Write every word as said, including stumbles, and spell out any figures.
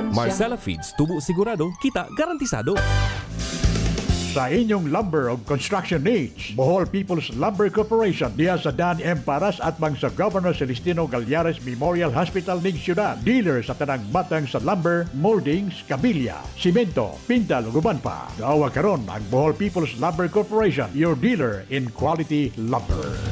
Marcella Feeds, tubo sigurado, kita garantisado. Sa inyong lumber of construction needs, Bohol People's Lumber Corporation diya sa Dan M. Paras at bang sa Governor Celestino Gallares Memorial Hospital ning syudad. Dealer sa tanang matang sa lumber, moldings, kabilya, simento, pintal ug uban pa. Daawa karon ang Bohol People's Lumber Corporation, your dealer in quality lumber.